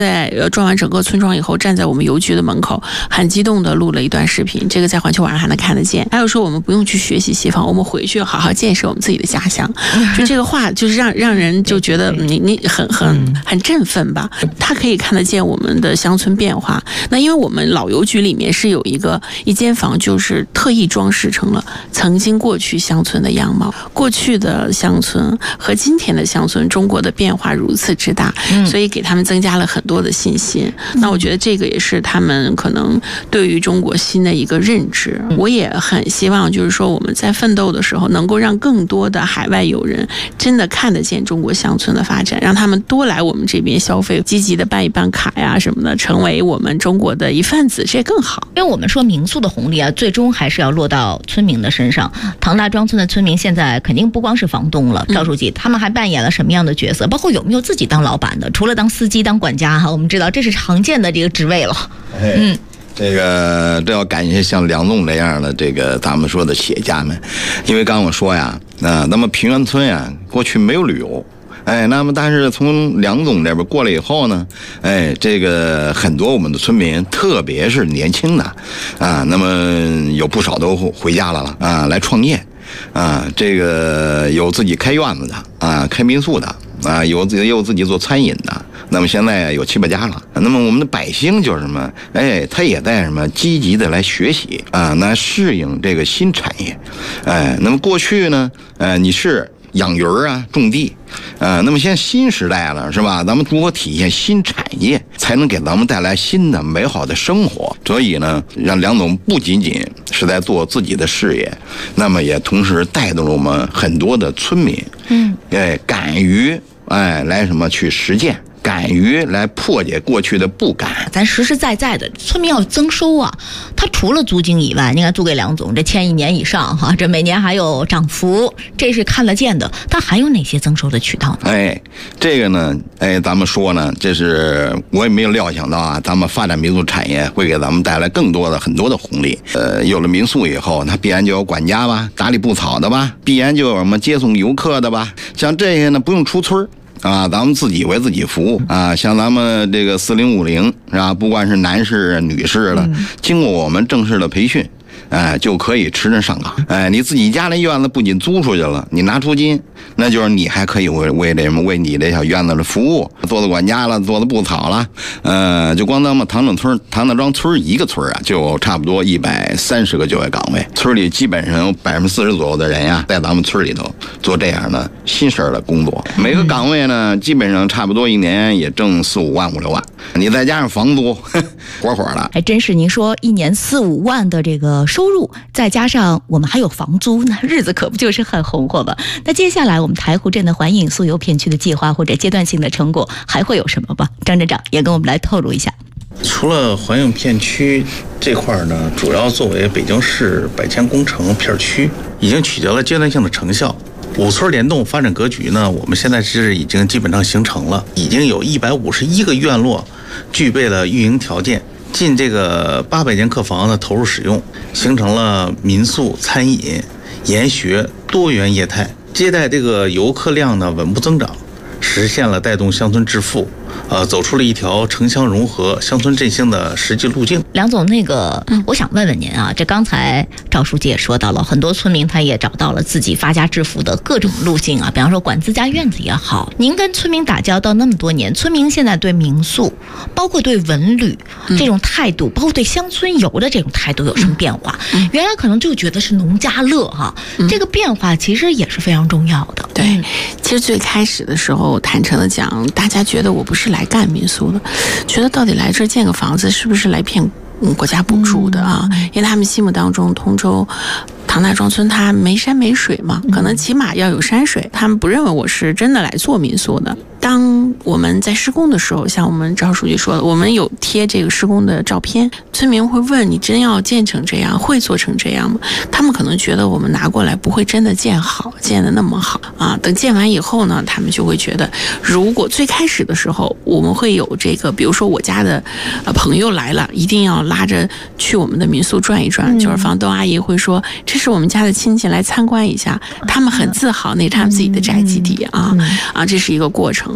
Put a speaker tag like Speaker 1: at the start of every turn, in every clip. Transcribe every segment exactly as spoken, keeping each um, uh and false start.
Speaker 1: 在呃转完整个村庄以后，站在我们邮局的门口，很激动的录了一段视频，这个在环球网上还能看得见。还有说我们不用去学习西方，我们回去好好建设我们自己的家乡。就这个话，就是让让人就觉得你你很很很振奋吧。他可以看得见我们的乡村变化。那因为我们老邮局里面是有一个一间房，就是特意装饰成了曾经过去乡村的样貌。过去的乡村和今天的乡村，中国的变化如此之大，所以给他们增加了很多多的信心。那我觉得这个也是他们可能对于中国新的一个认知。我也很希望就是说我们在奋斗的时候能够让更多的海外友人真的看得见中国乡村的发展，让他们多来我们这边消费，积极的办一办卡呀什么的，成为我们中国的一份子，这更好。
Speaker 2: 因为我们说民宿的红利啊，最终还是要落到村民的身上。唐大庄村的村民现在肯定不光是房东了，赵书记，他们还扮演了什么样的角色？包括有没有自己当老板的？除了当司机、当管家哈，我们知道这是常见的这个职位了。嗯，
Speaker 3: 这个这要感谢像梁总这样的这个咱们说的企业家们，因为刚刚我说呀，啊，那么平原村呀，过去没有旅游。哎，那么但是从梁总这边过来以后呢，哎，这个很多我们的村民，特别是年轻的，啊，那么有不少都回家了了啊，来创业，啊，这个有自己开院子的啊，开民宿的啊，有自己有自己做餐饮的。那么现在有七八家了。那么我们的百姓就是什么？哎，他也在什么积极的来学习啊，那适应这个新产业。哎，那么过去呢，呃，你是养鱼啊，种地，呃，那么现在新时代了，是吧？咱们如何体现新产业，才能给咱们带来新的美好的生活？所以呢，让梁总不仅仅是在做自己的事业，那么也同时带动了我们很多的村民，嗯，哎，敢于哎来什么去实践。敢于来破解过去的不敢，
Speaker 2: 咱实实在在的村民要增收啊。他除了租金以外，你看租给梁总这签一年以上哈，这每年还有涨幅，这是看得见的。他还有哪些增收的渠道呢？
Speaker 3: 哎，这个呢，哎，咱们说呢，这是我也没有料想到啊，咱们发展民宿产业会给咱们带来更多的很多的红利。呃，有了民宿以后，它必然就有管家吧，打理布草的吧，必然就有什么接送游客的吧，像这些呢，不用出村啊，咱们自己为自己服务啊，像咱们这个四零五零是吧？不管是男士、女士的，经过我们正式的培训，哎，就可以持证上岗。哎，你自己家的院子不仅租出去了，你拿出金，那就是你还可以为为这什么为你这小院子的服务，做的管家了，做的布草了。呃，就光咱们唐镇村、唐大庄村一个村啊，就差不多一百三十个就业岗位，村里基本上有百分之四十左右的人呀，在咱们村里头做这样的新式的工作。每个岗位呢，基本上差不多一年也挣四五万、五六万，你再加上房租，火火的。
Speaker 2: 还真是，您说一年四五万的这个收入，再加上我们还有房租，那日子可不就是很红火吧？那接下来我们台湖镇的环影宿游片区的计划或者阶段性的成果还会有什么吧？张镇长也跟我们来透露一下。
Speaker 4: 除了环影片区这块呢，主要作为北京市百强工程片区，已经取得了阶段性的成效。五村联动发展格局呢，我们现在是已经基本上形成了，已经有一百五十一个院落具备了运营条件，近这个八百间客房的投入使用，形成了民宿、餐饮、研学多元业态，接待这个游客量呢稳步增长，实现了带动乡村致富，呃，走出了一条城乡融合、乡村振兴的实际路径。
Speaker 2: 梁总，那个，我想问问您啊，这刚才赵书记也说到了，很多村民他也找到了自己发家致富的各种路径啊，比方说管自家院子也好。您跟村民打交道那么多年，村民现在对民宿，包括对文旅这种态度，包括对乡村游的这种态度有什么变化？原来可能就觉得是农家乐哈，这个变化其实也是非常重要的。
Speaker 1: 对，其实最开始的时候，坦诚的讲，大家觉得我不是来干民宿的，觉得到底来这儿建个房子是不是来骗嗯国家补助的啊？因为他们心目当中通州唐大庄村它没山没水嘛，可能起码要有山水，他们不认为我是真的来做民宿的。当我们在施工的时候，像我们赵书记说的，我们有贴这个施工的照片，村民会问你真要建成这样，会做成这样吗？他们可能觉得我们拿过来不会真的建好，建得那么好啊。等建完以后呢，他们就会觉得，如果最开始的时候我们会有这个，比如说我家的呃朋友来了，一定要拉着去我们的民宿转一转，就是房东阿姨会说这是我们家的亲戚来参观一下，他们很自豪那是他们自己的宅基地啊啊，这是一个过程。到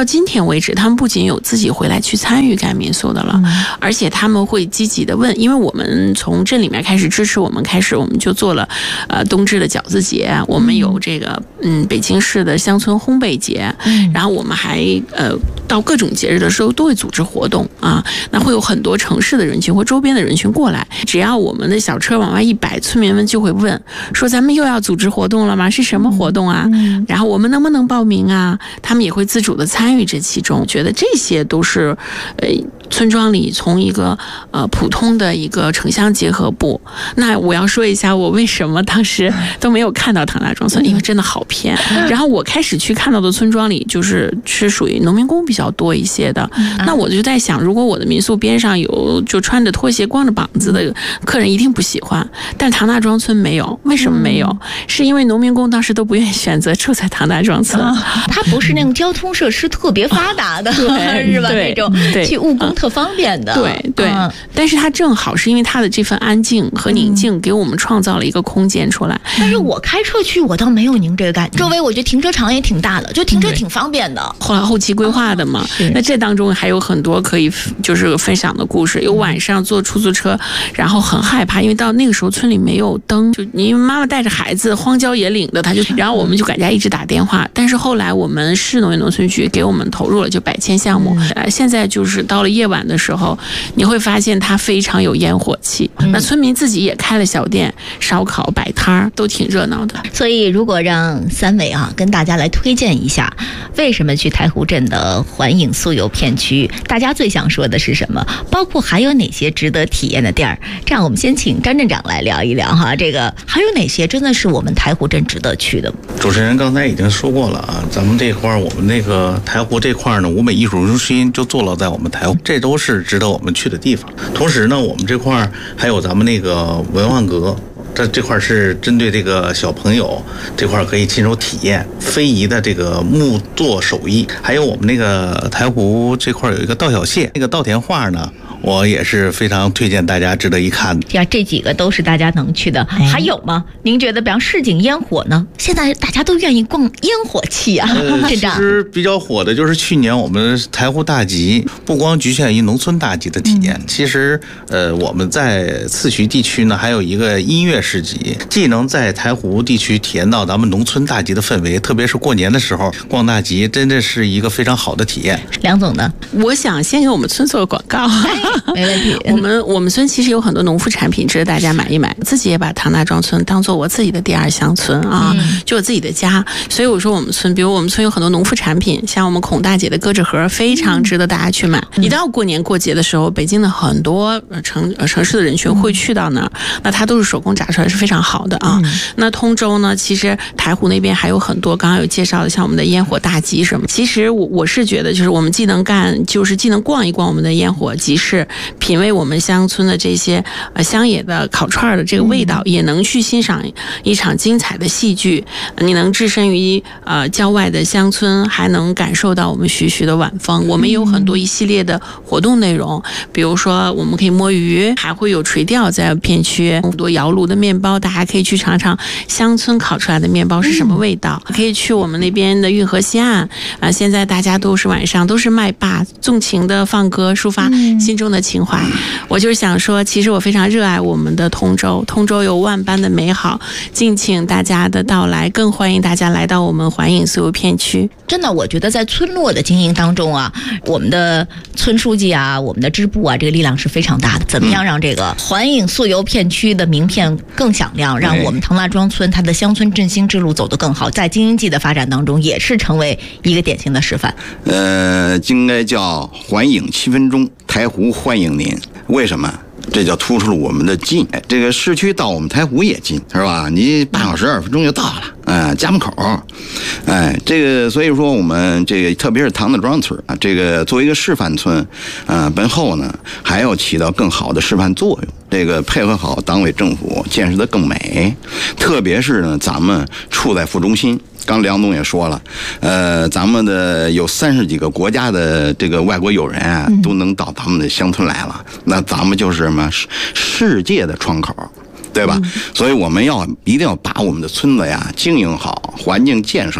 Speaker 1: 到今天为止，他们不仅有自己回来去参与改民宿的了，嗯、而且他们会积极的问，因为我们从镇里面开始支持我们，开始我们就做了呃冬至的饺子节，我们有这个嗯北京市的乡村烘焙节，嗯、然后我们还呃到各种节日的时候都会组织活动啊，那会有很多城市的人群或周边的人群过来，只要我们的小车往外一摆，村民们就会问说咱们又要组织活动了吗？是什么活动啊？嗯、然后我们能不能报名啊？他们也会自主的参与这其中，觉得这些都是呃村庄里从一个呃普通的一个城乡结合部。那我要说一下我为什么当时都没有看到唐大庄村，因为真的好偏。然后我开始去看到的村庄里就是是属于农民工比较多一些的，那我就在想，如果我的民宿边上有就穿着拖鞋光着膀子的客人，一定不喜欢。但唐大庄村没有，为什么没有？是因为农民工当时都不愿意选择住在唐大庄村，
Speaker 2: 它不是那种交通设施特别发达的，是吧？那种去务工特方便的，
Speaker 1: 对对。但是它正好是因为它的这份安静和宁静，给我们创造了一个空间出来。
Speaker 2: 但是我开车去，我倒没有您这个感觉。周围我觉得停车场也挺大的，就停车挺方便的。
Speaker 1: 后来后期规划的嘛，那这当中还有很多可以就是分享的故事。有晚上坐出租车，然后很害怕，因为到那个时候村里没有灯，就你妈妈带着孩子荒郊野岭的，他就然后我们就给大家一直打电话。但是后来我们市农业农村局给我们投入了就百千项目，呃，现在就是到了夜晚的时候，你会发现它非常有烟火气。那村民自己也开了小店，烧烤摆摊儿，都挺热闹的。
Speaker 2: 所以如果让三位啊跟大家来推荐一下，为什么去台湖镇的环影宿游片区，大家最想说的是什么？包括还有哪些值得体验的店儿？这样我们先请张镇长来聊一聊哈，这个还有哪些真的是我们台湖镇值得去的？
Speaker 4: 主持人刚才已经说过了啊，咱们这块儿我们那个台湖这块儿呢，吴美艺术中心就坐落在我们台湖，这都是值得我们去的地方。同时呢，我们这块儿还有咱们那个文化阁。这这块是针对这个小朋友这块可以亲手体验非遗的这个木作手艺，还有我们那个台湖这块有一个稻小蟹，那个稻田画呢，我也是非常推荐大家值得一看的。
Speaker 2: 呀，这几个都是大家能去的，还有吗？您觉得，比方市井烟火呢？现在大家都愿意逛烟火气啊。
Speaker 4: 呃、其实比较火的就是去年我们台湖大集，不光局限于农村大集的体验，嗯、其实呃我们在次徐地区呢还有一个音乐市集，既能在台湖地区体验到咱们农村大集的氛围，特别是过年的时候逛大集，真的是一个非常好的体验。
Speaker 2: 梁总呢？
Speaker 1: 我想先给我们村做个广告。
Speaker 2: 没问题。
Speaker 1: 我们我们村其实有很多农副产品值得大家买一买，自己也把唐大庄村当做我自己的第二乡村啊，嗯、就我自己的家。所以我说我们村，比如我们村有很多农副产品，像我们孔大姐的鸽子盒，非常值得大家去买。嗯、一到过年过节的时候，北京的很多城城市的人群会去到那儿，那它都是手工炸出来，是非常好的啊。嗯、那通州呢，其实台湖那边还有很多，刚刚有介绍的，像我们的烟火大集什么。其实我我是觉得，就是我们既能干，就是既能逛一逛我们的烟火集市，品味我们乡村的这些呃乡野的烤串的这个味道，嗯、也能去欣赏一场精彩的戏剧。你能置身于呃郊外的乡村，还能感受到我们徐徐的晚风。我们也有很多一系列的活动内容，比如说我们可以摸鱼，还会有垂钓在片区，很多窑炉的面包，大家可以去尝尝乡村烤出来的面包是什么味道。嗯、可以去我们那边的运河西岸啊、呃，现在大家都是晚上都是麦霸纵情的放歌，抒发心中的情怀。嗯、我就是想说，其实我非常热爱我们的通州，通州有万般的美好，敬请大家的到来，更欢迎大家来到我们环影宿游片区。
Speaker 2: 真的，我觉得在村落的经营当中啊，我们的村书记啊，我们的支部啊，这个力量是非常大的。怎么样让这个环影宿游片区的名片更响亮，让我们唐大庄村它的乡村振兴之路走得更好，在京津冀的发展当中也是成为一个典型的示范。
Speaker 3: 呃，应该叫环影七分钟，台湖欢迎您。为什么？这叫突出了我们的近，这个市区到我们台湖也近，是吧？你半小时二十分钟就到了，哎，家门口，哎，这个所以说我们这个特别是唐大庄村啊，这个作为一个示范村，啊，本后呢还要起到更好的示范作用。这个配合好党委政府，建设的更美，特别是呢，咱们处在副中心。刚梁总也说了，呃，咱们的有三十几个国家的这个外国友人啊，都能到咱们的乡村来了。那咱们就是什么世界的窗口，对吧？嗯、所以我们要一定要把我们的村子呀经营好，环境建设好，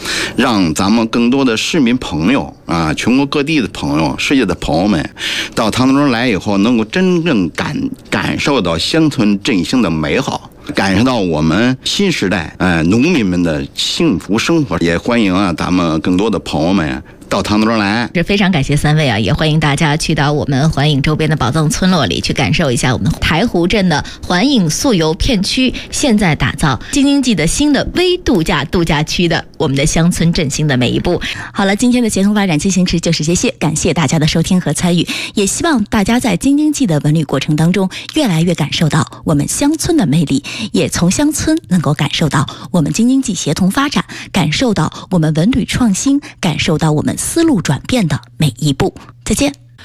Speaker 3: 让咱们更多的市民朋友啊，全国各地的朋友、世界的朋友们，到唐德庄来以后，能够真正感感受到乡村振兴的美好。感受到我们新时代呃农民们的幸福生活，也欢迎啊咱们更多的朋友们到唐德庄来。
Speaker 2: 是非常感谢三位啊，也欢迎大家去到我们环影周边的宝藏村落里去感受一下我们台湖镇的环影速游片区现在打造京津冀的新的微度假度假区的我们的乡村振兴的每一步。
Speaker 5: 好了，今天的协同发展进行时就是这些，感谢大家的收听和参与，也希望大家在京津冀的文旅过程当中越来越感受到我们乡村的魅力，也从乡村能够感受到我们京津冀协同发展，感受到我们文旅创新，感受到我们思路转变的每一步。再见。